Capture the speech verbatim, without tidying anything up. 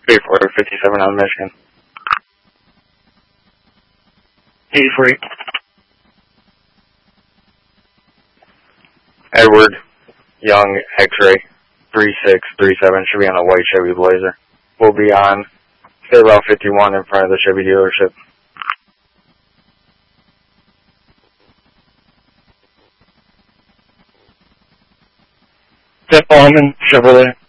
eighty-four fifty-seven on Michigan. eighty-four. Edward Young X-ray three six three seven should be on a white Chevy Blazer. We'll be on State Route fifty-one in front of the Chevy dealership. Jeff Ballman, Chevrolet.